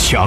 抢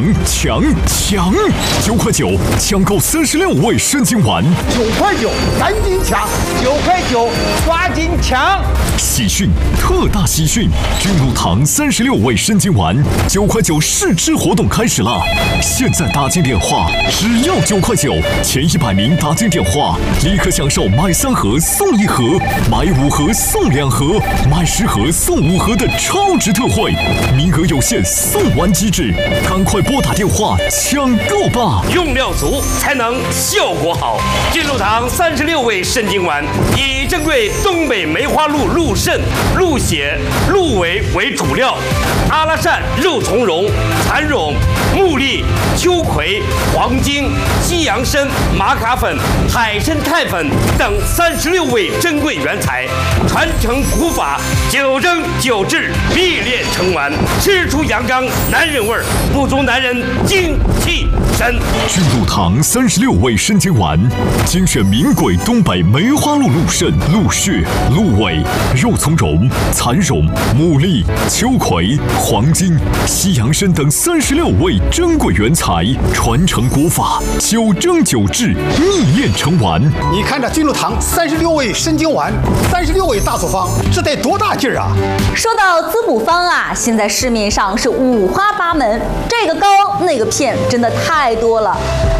！9块9，抢购36味生津丸。 9块9，赶紧抢！9块9，抓紧抢！ 喜讯，特大喜讯！君鹿堂36味生津丸9块9试吃活动开始了！现在打进电话，只要9块9，前100名打进电话，立刻享受买3盒送1盒，买5盒送2盒，买10盒送5盒的超值特惠，名额有限，送完即止，赶快拨打电话抢购吧！ 用料足才能效果好。君鹿堂36味生津丸以珍贵东北梅花鹿鹿肾、鹿血、鹿尾为主料，阿拉善、肉苁蓉、蚕蛹、木栗、秋葵、黄精、西洋参、玛卡粉、海参肽粉等36味珍贵原材，传承古法，9蒸9制，秘炼成丸，吃出阳刚男人味儿，不足男人精气神。 君鹿堂36味生津丸，精选名贵东北梅花鹿鹿肾、鹿血、鹿尾、肉苁蓉、蚕蛹、木栗、秋葵、黄精、西洋参等36味珍贵原材，传承古法，9蒸9制，秘炼成丸。 你看这君鹿堂36味生津丸，36味大组方，这得多大劲儿啊！ 说到滋补方啊，现在市面上是五花八门，这个膏那个片，真的太多了。